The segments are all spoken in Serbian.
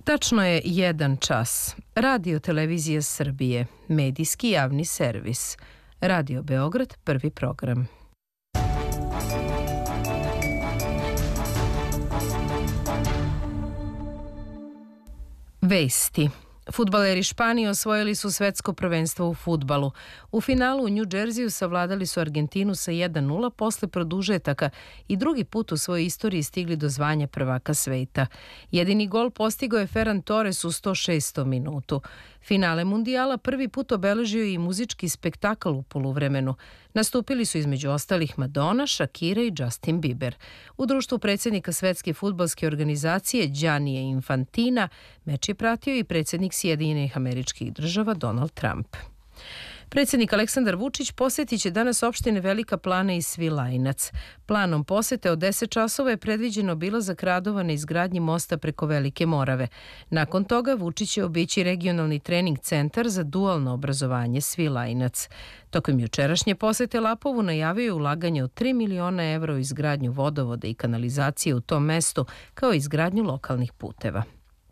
Tačno je 1 čas. Radio Televizija Srbije, medijski javni servis. Radio Beograd, prvi program. Vesti. Fudbaleri Španije osvojili su svetsko prvenstvo u fudbalu. U finalu u New Jerseyju savladali su Argentinu sa 1:0 posle produžetaka i drugi put u svojoj istoriji stigli do zvanja prvaka sveta. Jedini gol postigao je Ferran Torres u 106. minutu. Finale mundijala prvi put obeležio i muzički spektakl u poluvremenu. Nastupili su između ostalih Madonna, Shakira i Justin Bieber. U društvu predsjednika Svetske fudbalske organizacije Giannija Infantina meč je pratio i predsjednik Sjedinjenih Američkih Država Donald Trump. Predsjednik Aleksandar Vučić posjetit će danas opštine Velika Plana i Svilajnac. Planom posete od 10 časova je predviđen obilazak radova na izgradnji mosta preko Velike Morave. Nakon toga Vučić će obići regionalni trening centar za dualno obrazovanje Svilajnac. Tokom jučerašnje posete Lapovu najavio je ulaganje od 3 miliona evra u izgradnju vodovoda i kanalizacije u tom mestu, kao i izgradnju lokalnih puteva.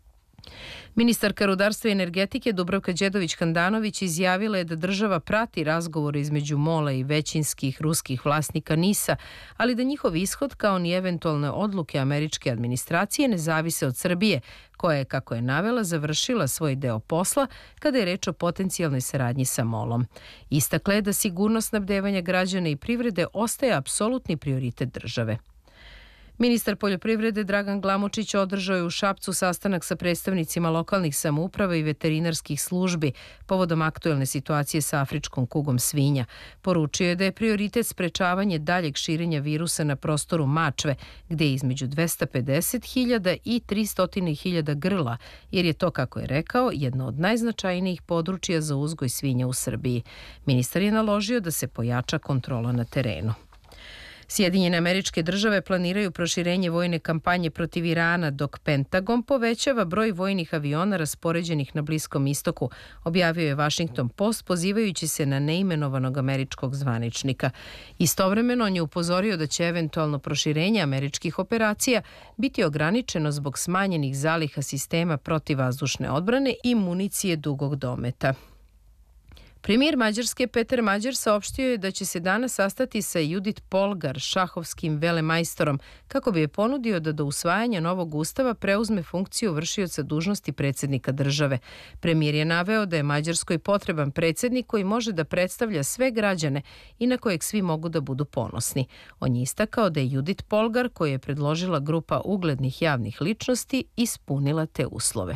Ministarka rudarstva i energetike Dubravka Đedović-Handanović izjavila je da država prati razgovore između MOL-a i većinskih ruskih vlasnika NIS-a, ali da njihov ishod kao ni eventualne odluke američke administracije ne zavise od Srbije, koja je, kako je navela, završila svoj deo posla kada je reč o potencijalnoj saradnji sa MOL-om. Istakla je da sigurnost snabdevanja građana i privrede ostaje apsolutni prioritet države. Ministar poljoprivrede Dragan Glamočić održao je u Šapcu sastanak sa predstavnicima lokalnih samouprava i veterinarskih službi povodom aktuelne situacije sa afričkom kugom svinja. Poručio je da je prioritet sprečavanje daljeg širenja virusa na prostoru Mačve, gde je između 250.000 i 300.000 grla, jer je to, kako je rekao, jedno od najznačajnijih područja za uzgoj svinja u Srbiji. Ministar je naložio da se pojača kontrola na terenu. Sjedinjene Američke Države planiraju proširenje vojne kampanje protiv Irana, dok Pentagon povećava broj vojnih aviona raspoređenih na Bliskom istoku, objavio je Washington Post pozivajući se na neimenovanog američkog zvaničnika. Istovremeno on je upozorio da će eventualno proširenje američkih operacija biti ograničeno zbog smanjenih zaliha sistema protivvazdušne odbrane i municije dugog dometa. Premijer Mađarske Peter Mađar saopštio je da će se danas sastati sa Judit Polgar, šahovskim velemajstorom, kako bi je ponudio da do usvajanja novog ustava preuzme funkciju vršioca dužnosti predsjednika države. Premijer je naveo da je Mađarskoj potreban predsjednik koji može da predstavlja sve građane i na kojeg svi mogu da budu ponosni. On je istakao da je Judit Polgar, koju je predložila grupa uglednih javnih ličnosti, ispunila te uslove.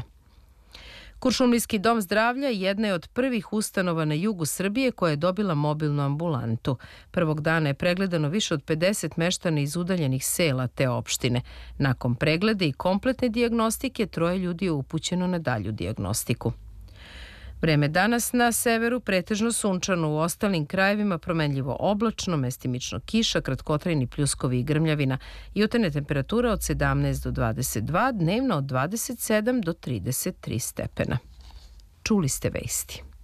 Kuršumlijski dom zdravlja jedna je od prvih ustanova na jugu Srbije koja je dobila mobilnu ambulantu. Prvog dana je pregledano više od 50 meštana iz udaljenih sela te opštine. Nakon pregleda i kompletne dijagnostike 3 ljudi je upućeno na dalju dijagnostiku. Vreme danas na severu pretežno sunčano, u ostalim krajevima promenljivo oblačno, mestimično kiša, kratkotrajni pljuskovi i grmljavina. Jutarnja temperatura od 17 do 22, dnevno od 27 do 33 stepena. Čuli ste vesti.